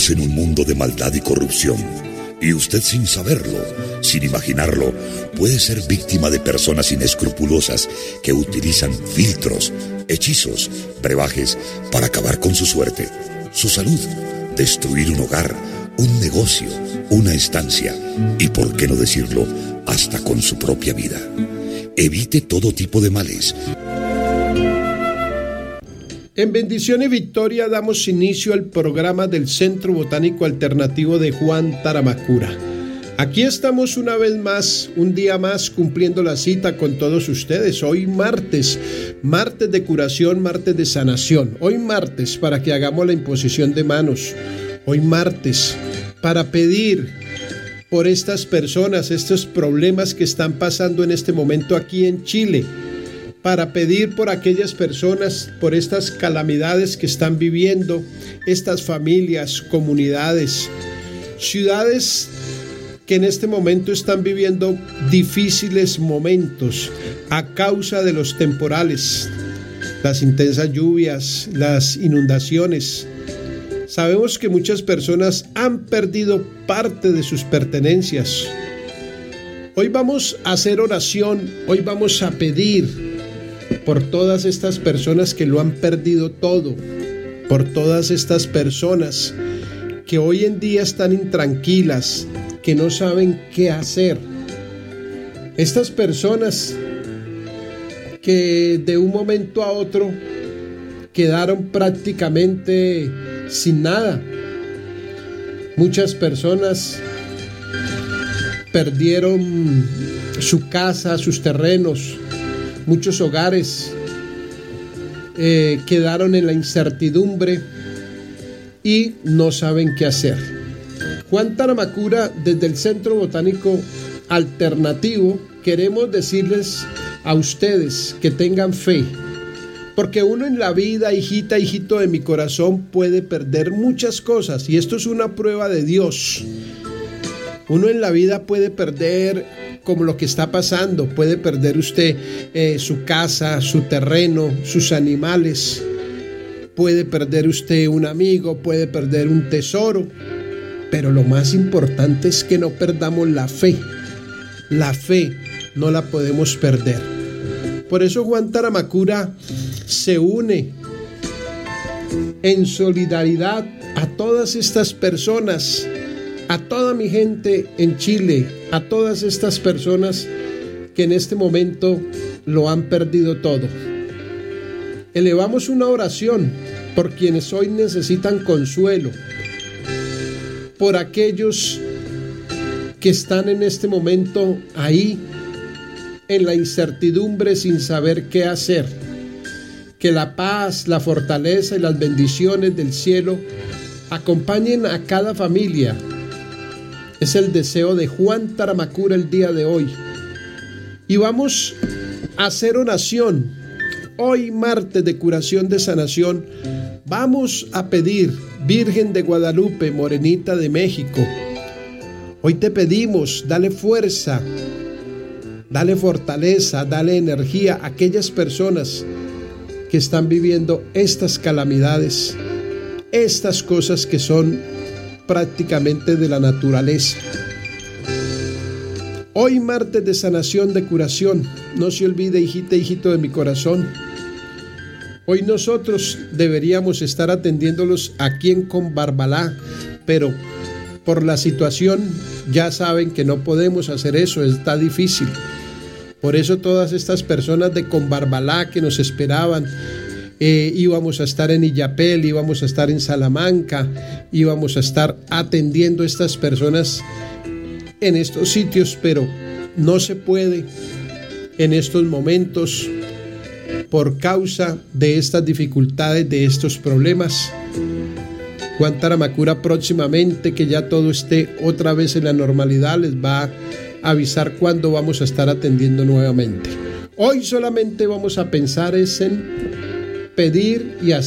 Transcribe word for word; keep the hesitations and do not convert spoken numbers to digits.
Vivimos en un mundo de maldad y corrupción, y usted sin saberlo, sin imaginarlo, puede ser víctima de personas inescrupulosas que utilizan filtros, hechizos, brebajes para acabar con su suerte, su salud, destruir un hogar, un negocio, una estancia y, por qué no decirlo, hasta con su propia vida. Evite todo tipo de males. En bendición y victoria damos inicio al programa del Centro Botánico Alternativo de Juan Taramacura. Aquí estamos una vez más, un día más, cumpliendo la cita con todos ustedes. Hoy martes, martes de curación, martes de sanación. Hoy martes para que hagamos la imposición de manos. Hoy martes para pedir por estas personas, estos problemas que están pasando en este momento aquí en Chile. Para pedir por aquellas personas, por estas calamidades que están viviendo, estas familias, comunidades, ciudades que en este momento están viviendo difíciles momentos a causa de los temporales, las intensas lluvias, las inundaciones. Sabemos que muchas personas han perdido parte de sus pertenencias. Hoy vamos a hacer oración, hoy vamos a pedir por todas estas personas que lo han perdido todo, por todas estas personas que hoy en día están intranquilas, que no saben qué hacer. Estas personas que de un momento a otro quedaron prácticamente sin nada. Muchas personas perdieron su casa, sus terrenos. Muchos hogares eh, quedaron en la incertidumbre y no saben qué hacer. Juan Taramacura, desde el Centro Botánico Alternativo, queremos decirles a ustedes que tengan fe, porque uno en la vida, hijita, hijito de mi corazón, puede perder muchas cosas, y esto es una prueba de Dios. Uno en la vida puede perder, como lo que está pasando, puede perder usted eh, su casa, su terreno, sus animales, puede perder usted un amigo, puede perder un tesoro, pero lo más importante es que no perdamos la fe. La fe no la podemos perder. Por eso Juan Taramacura se une en solidaridad a todas estas personas, a toda mi gente en Chile, a todas estas personas que en este momento lo han perdido todo. Elevamos una oración por quienes hoy necesitan consuelo, por aquellos que están en este momento ahí en la incertidumbre sin saber qué hacer. Que la paz, la fortaleza y las bendiciones del cielo acompañen a cada familia. Es el deseo de Juan Taramacura el día de hoy. Y vamos a hacer oración. Hoy martes de curación, de sanación, vamos a pedir, Virgen de Guadalupe, Morenita de México, hoy te pedimos, dale fuerza, dale fortaleza, dale energía a aquellas personas que están viviendo estas calamidades, estas cosas que son prácticamente de la naturaleza. Hoy martes de sanación, de curación, no se olvide, hijita, hijito de mi corazón, hoy nosotros deberíamos estar atendiéndolos aquí en Combarbalá, pero por la situación ya saben que no podemos hacer eso, está difícil. Por eso todas estas personas de Combarbalá que nos esperaban, Eh, íbamos a estar en Illapel, íbamos a estar en Salamanca, íbamos a estar atendiendo a estas personas en estos sitios, pero no se puede en estos momentos por causa de estas dificultades, de estos problemas. Juan Taramacura próximamente, que ya todo esté otra vez en la normalidad, les va a avisar cuándo vamos a estar atendiendo nuevamente. Hoy solamente vamos a pensar es en pedir y hacer